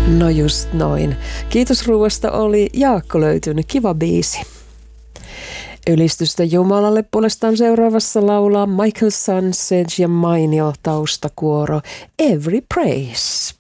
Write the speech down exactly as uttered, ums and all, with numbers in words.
No just noin. Kiitos ruuasta oli Jaakko löytynyt. Kiva biisi. Ylistystä Jumalalle puolestaan seuraavassa laulaa Michael Sanchez ja mainio taustakuoro Every Praise.